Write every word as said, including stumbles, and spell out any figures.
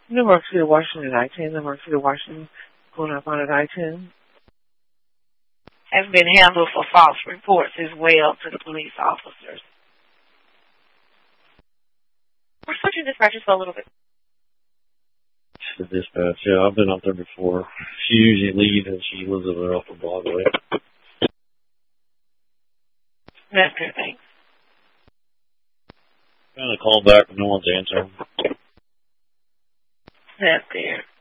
Newark City, Washington, iTunes. Newark City, Washington, going up on at iTunes. Has been handled for false reports as well to the police officers. We're switching dispatches for a little bit. The dispatch, yeah, I've been up there before. She usually leaves and she lives over off of Broadway. That's good, thanks. Trying to call back, but no one's answering. That's good.